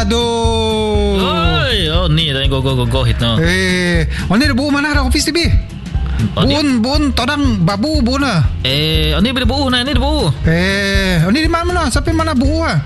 Aduh. Oi, ni dah go hit no. Ni ada buah mana dah office TV? Bun, todang babu bun lah. Ni boleh buuh ni ada buuh. Ni di mana? Sampai mana buuh ah?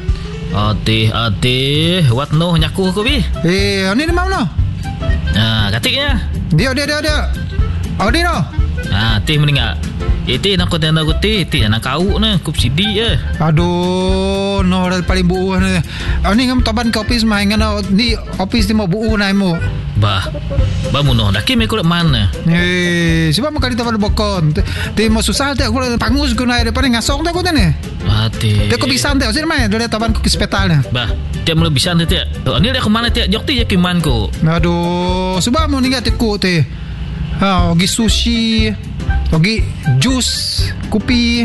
Ati, what no nyaku ko bi. Ni di mana? Katiknya. Dia. Di no. Tih meninggal. Itu nak kau tanda kuti, itu nak kau na, kup sidi je. Aduh, no dah paling buuh ni. Ni ngam taban ke office mai ngana ni office ni mau buuh nai mo. Bah munoh dah kimi kulit mana? Sebab makali taban bokon. Ti mau susah tak kulit pangus ku nai depan ngasong tak ku ni. Dia ko bisan tak sini mai, dia taban ku ke hospital ni. Bah, dia mula bisan tak. Ni dia ke mana tak? Jok ti je ke man ko. Aduh, sebab mau ningat ku ti. Pergi sushi, pergi jus, kopi.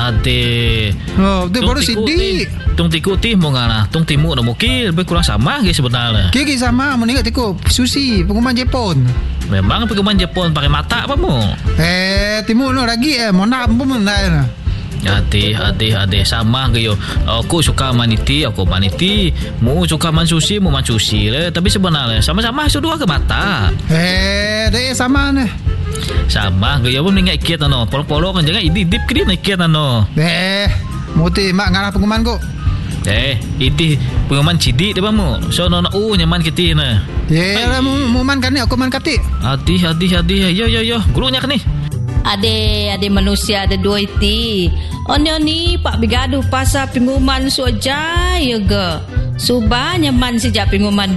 Dia baru sidi. Tung tiku ti mau ngana, tung timu nak mukil, lebih kurang sama ke sebenarnya. Kiki sama, mau ningat tiku sushi, pengumuman Jepun. Memang pengumuman Jepun pakai mata apa mu? Timu no lagi mau nak pun nak. Hati sama ke yo. Aku suka maniti, aku maniti. Mu suka man sushi, mu man sushi le. Tapi sebenarnya sama-sama dua ke mata. Dia sama ni. Sama ke yo pun ingat kiat no. Polo-polo kan jangan idip ke dia nak kiat no. Muti mak ngarah pengumuman ko. Itu pengumuman cidi dia bamu. So no nyaman kita na. Mu man kan ni aku man kati. Hati. Yo. Gurunya kan ni. Ade manusia ada dua iti. Oni pak bigaduh pasal pengumuman so jaya ke. Subah nyaman sejak pengumuman